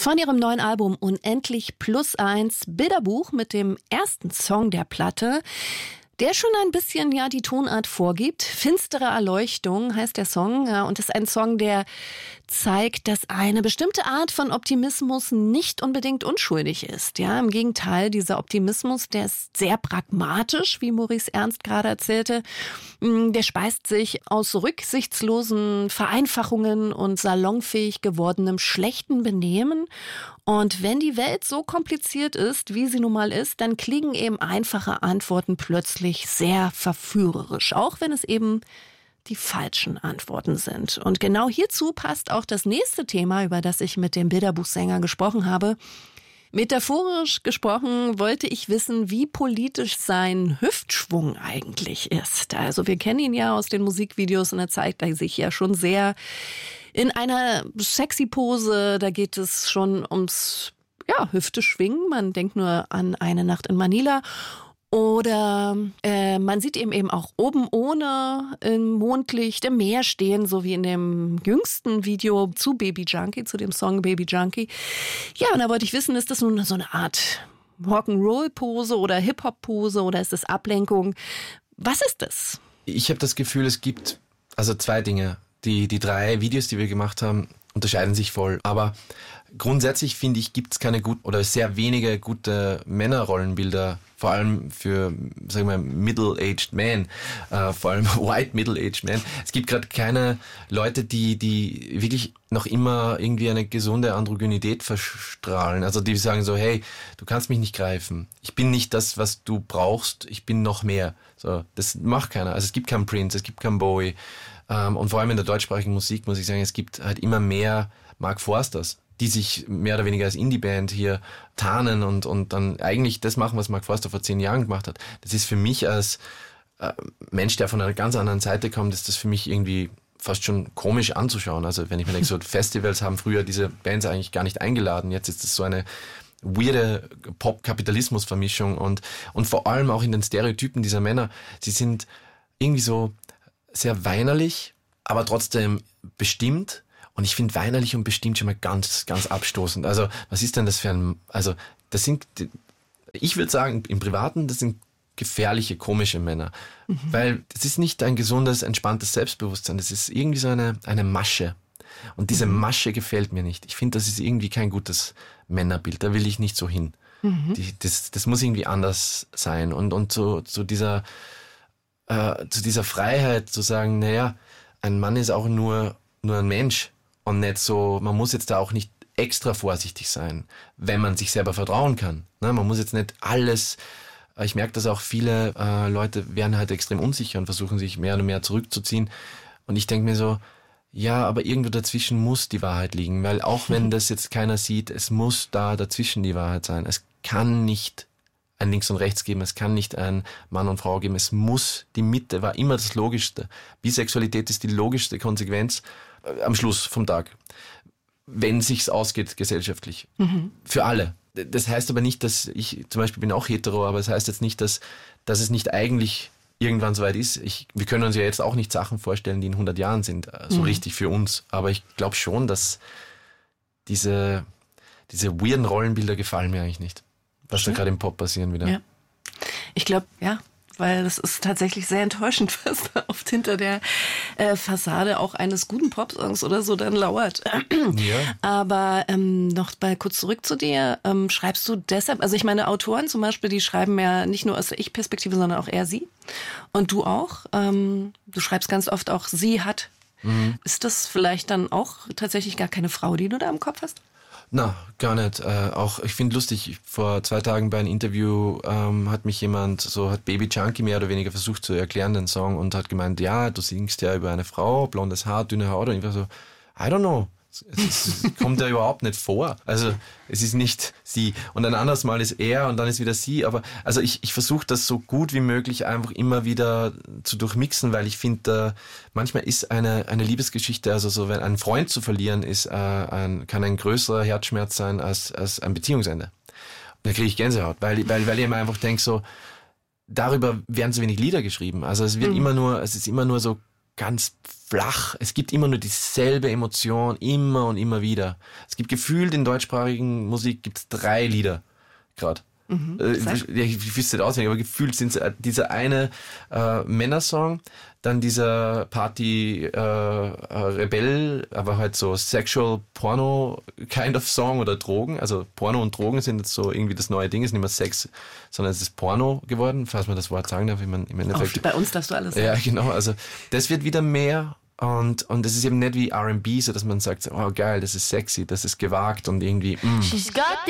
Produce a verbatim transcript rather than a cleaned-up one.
Von ihrem neuen Album Unendlich plus eins, Bilderbuch mit dem ersten Song der Platte, der schon ein bisschen ja die Tonart vorgibt. Finstere Erleuchtung heißt der Song, ja, und ist ein Song, der zeigt, dass eine bestimmte Art von Optimismus nicht unbedingt unschuldig ist. Ja, im Gegenteil, dieser Optimismus, der ist sehr pragmatisch, wie Maurice Ernst gerade erzählte. Der speist sich aus rücksichtslosen Vereinfachungen und salonfähig gewordenem schlechten Benehmen. Und wenn die Welt so kompliziert ist, wie sie nun mal ist, dann klingen eben einfache Antworten plötzlich sehr verführerisch, auch wenn es eben die falschen Antworten sind. Und genau hierzu passt auch das nächste Thema, über das ich mit dem Bilderbuchsänger gesprochen habe. Metaphorisch gesprochen wollte ich wissen, wie politisch sein Hüftschwung eigentlich ist. Also wir kennen ihn ja aus den Musikvideos und er zeigt er sich ja schon sehr in einer sexy Pose. Da geht es schon ums ja, Hüfte schwingen. Man denkt nur an Eine Nacht in Manila. Oder äh, man sieht ihn eben auch oben ohne im Mondlicht im Meer stehen, so wie in dem jüngsten Video zu Baby Junkie, zu dem Song Baby Junkie. Ja, und da wollte ich wissen, ist das nun so eine Art Rock'n'Roll-Pose oder Hip-Hop-Pose oder ist das Ablenkung? Was ist das? Ich habe das Gefühl, es gibt also zwei Dinge. Die, die drei Videos, die wir gemacht haben, unterscheiden sich voll. Aber grundsätzlich finde ich, gibt es keine gut oder sehr wenige gute Männerrollenbilder, vor allem für, sagen wir, middle-aged men, äh, vor allem white middle-aged men. Es gibt gerade keine Leute, die die wirklich noch immer irgendwie eine gesunde Androgynität verstrahlen. Also die sagen so, hey, du kannst mich nicht greifen. Ich bin nicht das, was du brauchst. Ich bin noch mehr. So, das macht keiner. Also es gibt keinen Prince, es gibt keinen Bowie. Ähm, und vor allem in der deutschsprachigen Musik muss ich sagen, es gibt halt immer mehr Mark Forsters, die sich mehr oder weniger als Indie-Band hier tarnen und, und dann eigentlich das machen, was Mark Forster vor zehn Jahren gemacht hat. Das ist für mich als äh, Mensch, der von einer ganz anderen Seite kommt, ist das für mich irgendwie fast schon komisch anzuschauen. Also wenn ich mir denke, so Festivals haben früher diese Bands eigentlich gar nicht eingeladen. Jetzt ist es so eine weirde Pop-Kapitalismus-Vermischung und, und vor allem auch in den Stereotypen dieser Männer. Sie sind irgendwie so sehr weinerlich, aber trotzdem bestimmt. Und ich finde weinerlich und bestimmt schon mal ganz, ganz abstoßend. Also, was ist denn das für ein, also, das sind, ich würde sagen, im Privaten, das sind gefährliche, komische Männer. Mhm. Weil, das ist nicht ein gesundes, entspanntes Selbstbewusstsein. Das ist irgendwie so eine, eine Masche. Und diese mhm. Masche gefällt mir nicht. Ich finde, das ist irgendwie kein gutes Männerbild. Da will ich nicht so hin. Mhm. Die, das, das muss irgendwie anders sein. Und, und zu, zu dieser, äh, zu dieser Freiheit zu sagen, naja, ein Mann ist auch nur, nur ein Mensch. Und nicht so, man muss jetzt da auch nicht extra vorsichtig sein, wenn man sich selber vertrauen kann. Ne, man muss jetzt nicht alles, ich merke, dass auch viele äh, Leute werden halt extrem unsicher und versuchen sich mehr und mehr zurückzuziehen. Und ich denke mir so, ja, aber irgendwo dazwischen muss die Wahrheit liegen, weil auch wenn das jetzt keiner sieht, es muss da dazwischen die Wahrheit sein. Es kann nicht ein Links und Rechts geben, es kann nicht ein Mann und Frau geben, es muss, die Mitte war immer das Logischste. Bisexualität ist die logischste Konsequenz am Schluss vom Tag, wenn sich's ausgeht gesellschaftlich. Mhm. Für alle. Das heißt aber nicht, dass ich, zum Beispiel bin auch hetero, aber es das heißt jetzt nicht, dass, dass es nicht eigentlich irgendwann soweit ist. Ich, wir können uns ja jetzt auch nicht Sachen vorstellen, die in hundert Jahren sind, so mhm. richtig für uns. Aber ich glaube schon, dass diese, diese weirden Rollenbilder gefallen mir eigentlich nicht. Was da gerade im Pop passieren wieder. Ja. Ich glaube, ja. Weil das ist tatsächlich sehr enttäuschend, was da oft hinter der äh, Fassade auch eines guten Popsongs oder so dann lauert. Ja. Aber ähm, noch mal kurz zurück zu dir. Ähm, schreibst du deshalb, also ich meine Autoren zum Beispiel, die schreiben ja nicht nur aus der Ich-Perspektive, sondern auch er, sie. Und du auch. Ähm, du schreibst ganz oft auch sie hat. Mhm. Ist das vielleicht dann auch tatsächlich gar keine Frau, die du da im Kopf hast? Na, gar nicht. Äh, auch, ich finde lustig, vor zwei Tagen bei einem Interview ähm, hat mich jemand, so hat Baby Junkie mehr oder weniger versucht zu erklären, den Song, und hat gemeint, ja, du singst ja über eine Frau, blondes Haar, dünne Haut, und ich war so, I don't know. Es, es kommt ja überhaupt nicht vor. Also es ist nicht sie. Und ein anderes Mal ist er und dann ist wieder sie. Aber also ich, ich versuche das so gut wie möglich einfach immer wieder zu durchmixen, weil ich finde, äh, manchmal ist eine eine Liebesgeschichte, also so, wenn einen Freund zu verlieren, ist äh, ein, kann ein größerer Herzschmerz sein als als ein Beziehungsende. Und da kriege ich Gänsehaut, weil weil weil ich mir einfach denke, so darüber werden so wenig Lieder geschrieben. Also es wird mhm. immer nur, es ist immer nur so ganz flach. Es gibt immer nur dieselbe Emotion, immer und immer wieder. Es gibt gefühlt in deutschsprachigen Musik gibt's drei Lieder gerade. Mhm, äh, ich, ich wüsste nicht auswendig, aber gefühlt sind es dieser eine äh, Männersong, dann dieser Party äh, äh, Rebell, aber halt so Sexual Porno kind of Song oder Drogen. Also Porno und Drogen sind jetzt so irgendwie das neue Ding, ist nicht mehr Sex, sondern es ist Porno geworden, falls man das Wort sagen darf, wie man im Endeffekt. Auch bei uns darfst du alles sagen. Ja, genau. Also das wird wieder mehr. Und, und das ist eben nicht wie R and B, so dass man sagt, oh geil, das ist sexy, das ist gewagt und irgendwie, mm. She's got